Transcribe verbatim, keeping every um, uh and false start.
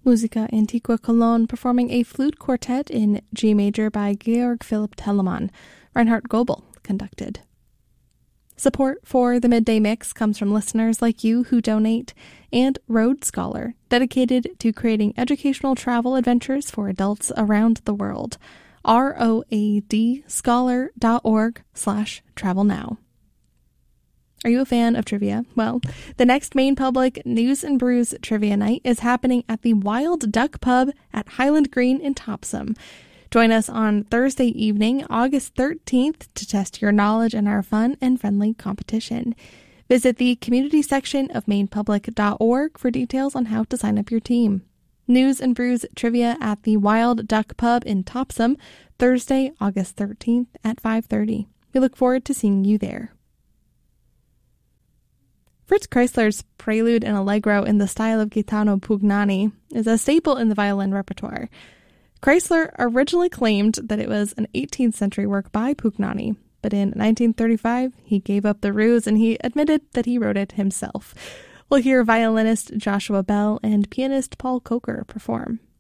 Musica Antiqua Cologne performing a flute quartet in G major by Georg Philipp Telemann. Reinhard Goebel conducted. Support for the Midday Mix comes from listeners like you who donate, and Road Scholar, dedicated to creating educational travel adventures for adults around the world. R O A D scholar dot org slash travel now. Are you a fan of trivia? Well, the next Maine Public News and Brews Trivia Night is happening at the Wild Duck Pub at Highland Green in Topsom. Join us on Thursday evening, August thirteenth, to test your knowledge in our fun and friendly competition. Visit the community section of maine public dot org for details on how to sign up your team. News and Brews Trivia at the Wild Duck Pub in Topsom, Thursday, August thirteenth at five thirty. We look forward to seeing you there. Fritz Kreisler's Prelude and Allegro in the style of Gaetano Pugnani is a staple in the violin repertoire. Kreisler originally claimed that it was an eighteenth century work by Pugnani, but in nineteen thirty-five he gave up the ruse and he admitted that he wrote it himself. We'll hear violinist Joshua Bell and pianist Paul Coker perform.